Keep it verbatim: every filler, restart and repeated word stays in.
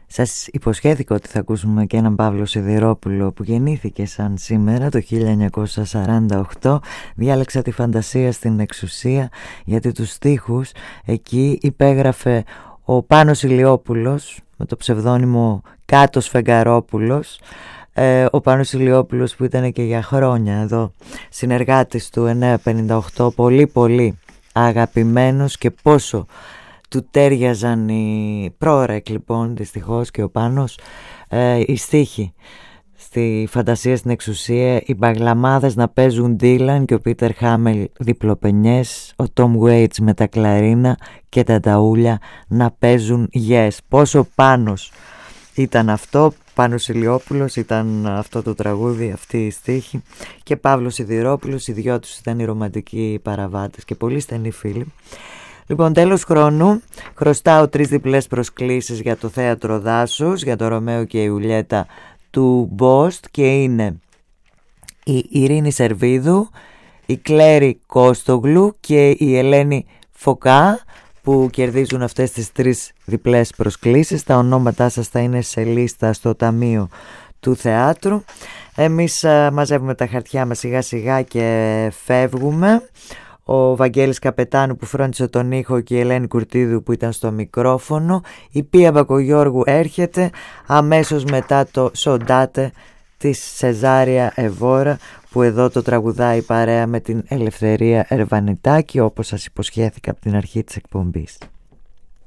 Σας υποσχέθηκα ότι θα ακούσουμε και έναν Παύλο Σιδηρόπουλο που γεννήθηκε σαν σήμερα το χίλια εννιακόσια σαράντα οκτώ. Διάλεξα τη φαντασία στην εξουσία γιατί τους στίχους εκεί υπέγραφε ο Πάνος Ηλιόπουλος με το ψευδόνυμο Κάτος Φεγγαρόπουλος. Ε, ο Πάνος Ηλιόπουλος που ήταν και για χρόνια εδώ συνεργάτης του εννιακόσια πενήντα οκτώ, πολύ πολύ αγαπημένος, και πόσο του τέριαζαν οι πρόωρεκ λοιπόν δυστυχώς και ο Πάνος ε, οι στίχοι στη φαντασία στην εξουσία, οι μπαγλαμάδες να παίζουν Ντίλαν και ο Πίτερ Χάμελ διπλοπενιές, ο Τόμ Waits με τα κλαρίνα και τα ταούλια να παίζουν yes. Πόσο Πάνος ήταν αυτό, Πάνος Ηλιόπουλος ήταν αυτό το τραγούδι, αυτή η στίχη, και Παύλος Σιδηρόπουλος, οι δυο τους ήταν οι ρομαντικοί παραβάτες και πολύ στενοί φίλοι. Λοιπόν, τέλος χρόνου, χρωστάω τρεις διπλές προσκλήσεις για το Θέατρο Δάσους, για το Ρωμαίο και η Ιουλιέτα του Μπόστ, και είναι η Ειρήνη Σερβίδου, η Κλέρη Κόστογλου και η Ελένη Φωκά, που κερδίζουν αυτές τις τρεις διπλές προσκλήσεις. Τα ονόματά σας θα είναι σε λίστα στο Ταμείο του Θεάτρου. Εμείς α, μαζεύουμε τα χαρτιά μας σιγά σιγά και φεύγουμε. Ο Βαγγέλης Καπετάνου που φρόντισε τον ήχο και η Ελένη Κουρτίδου που ήταν στο μικρόφωνο. Η Πία Μπακογιώργου έρχεται αμέσως μετά το Σοντάτε της Σεζάρια Εβόρα, που εδώ το τραγουδάει παρέα με την Ελευθερία Ερβανιτάκη, όπως σας υποσχέθηκα από την αρχή της εκπομπής.